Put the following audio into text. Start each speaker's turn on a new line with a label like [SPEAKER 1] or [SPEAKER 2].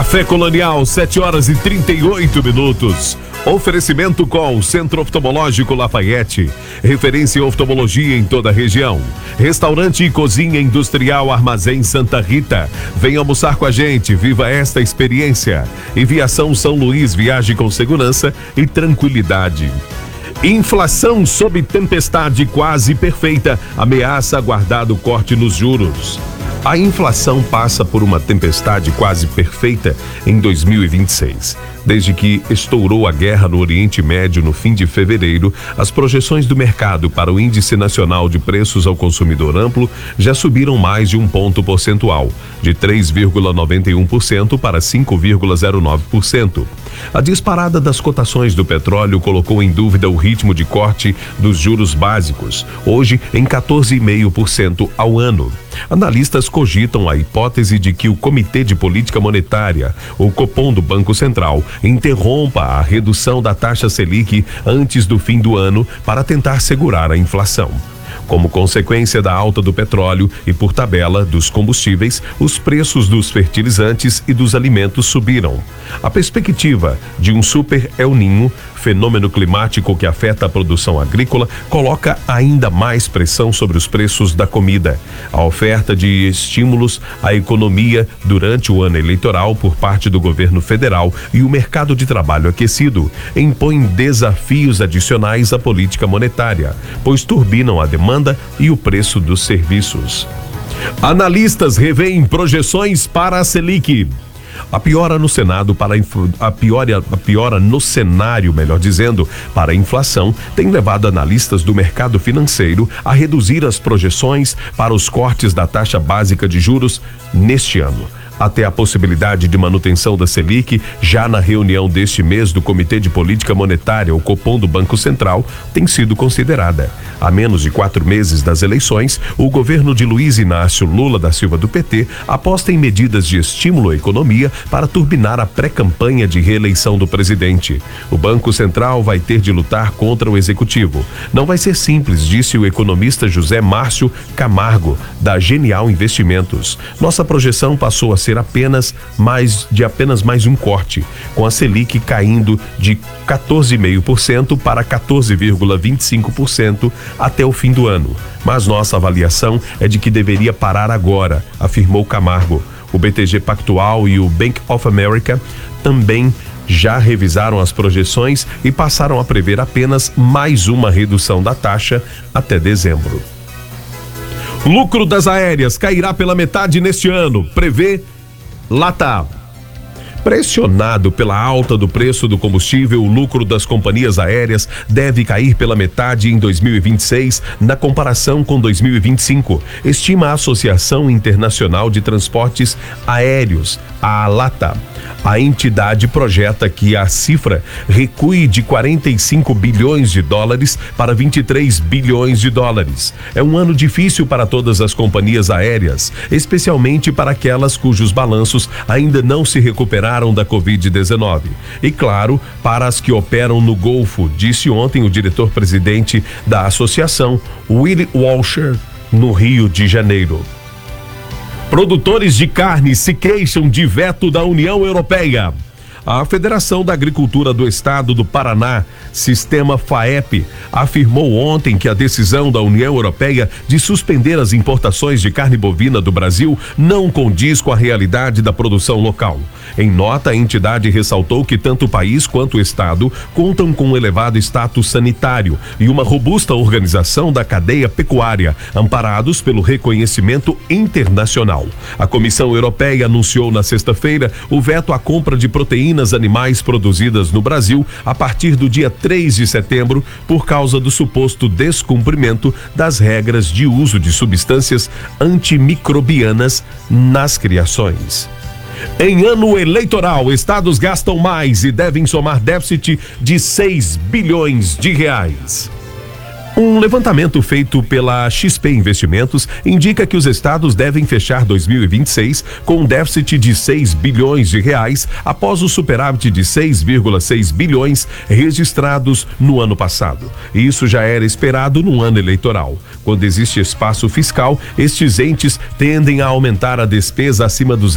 [SPEAKER 1] Café Colonial, 7h38. Oferecimento com Centro Oftalmológico Lafayette, referência em oftalmologia em toda a região. Restaurante e Cozinha Industrial Armazém Santa Rita. Venha almoçar com a gente, viva esta experiência. Enviação São Luís, viaje com segurança e tranquilidade. Inflação sob tempestade quase perfeita, ameaça aguardado corte nos juros. A inflação passa por uma tempestade quase perfeita em 2026. Desde que estourou a guerra no Oriente Médio no fim de fevereiro, as projeções do mercado para o Índice Nacional de Preços ao Consumidor Amplo já subiram mais de um ponto percentual, de 3,91% para 5,09%. A disparada das cotações do petróleo colocou em dúvida o ritmo de corte dos juros básicos, hoje em 14,5% ao ano. Analistas cogitam a hipótese de que o Comitê de Política Monetária, o Copom do Banco Central, interrompa a redução da taxa Selic antes do fim do ano para tentar segurar a inflação. Como consequência da alta do petróleo e, por tabela, dos combustíveis, os preços dos fertilizantes e dos alimentos subiram. A perspectiva de um super El Niño, fenômeno climático que afeta a produção agrícola, coloca ainda mais pressão sobre os preços da comida. A oferta de estímulos à economia durante o ano eleitoral por parte do governo federal e o mercado de trabalho aquecido impõem desafios adicionais à política monetária, pois turbinam a demanda e o preço dos serviços. Analistas revêem projeções para a Selic. A piora no cenário, melhor dizendo, para a inflação tem levado analistas do mercado financeiro a reduzir as projeções para os cortes da taxa básica de juros neste ano. Até a possibilidade de manutenção da Selic, já na reunião deste mês do Comitê de Política Monetária, o Copom do Banco Central, tem sido considerada. Há menos de 4 meses das eleições, o governo de Luiz Inácio Lula da Silva do PT aposta em medidas de estímulo à economia para turbinar a pré-campanha de reeleição do presidente. O Banco Central vai ter de lutar contra o executivo. Não vai ser simples, disse o economista José Márcio Camargo, da Genial Investimentos. Nossa projeção passou a ser apenas mais um corte, com a Selic caindo de 14,5% para 14,25% até o fim do ano. Mas nossa avaliação é de que deveria parar agora, afirmou Camargo. O BTG Pactual e o Bank of America também já revisaram as projeções e passaram a prever apenas mais uma redução da taxa até dezembro. Lucro das aéreas cairá pela metade neste ano, prevê Latam. Pressionado pela alta do preço do combustível, o lucro das companhias aéreas deve cair pela metade em 2026, na comparação com 2025, estima a Associação Internacional de Transportes Aéreos, a ALATA. A entidade projeta que a cifra recue de 45 bilhões de dólares para 23 bilhões de dólares. É um ano difícil para todas as companhias aéreas, especialmente para aquelas cujos balanços ainda não se recuperaram da Covid-19. E claro, para as que operam no Golfo, disse ontem o diretor-presidente da associação, Willy Walsher, no Rio de Janeiro. Produtores de carne se queixam de veto da União Europeia. A Federação da Agricultura do Estado do Paraná, Sistema FAEP, afirmou ontem que a decisão da União Europeia de suspender as importações de carne bovina do Brasil não condiz com a realidade da produção local. Em nota, a entidade ressaltou que tanto o país quanto o Estado contam com um elevado status sanitário e uma robusta organização da cadeia pecuária, amparados pelo reconhecimento internacional. A Comissão Europeia anunciou na sexta-feira o veto à compra de proteínas animais produzidas no Brasil a partir do dia 3 de setembro por causa do suposto descumprimento das regras de uso de substâncias antimicrobianas nas criações. Em ano eleitoral, estados gastam mais e devem somar déficit de 6 bilhões de reais. Um levantamento feito pela XP Investimentos indica que os estados devem fechar 2026 com um déficit de 6 bilhões de reais após o superávit de 6,6 bilhões registrados no ano passado. Isso já era esperado no ano eleitoral. Quando existe espaço fiscal, estes entes tendem a aumentar a despesa acima dos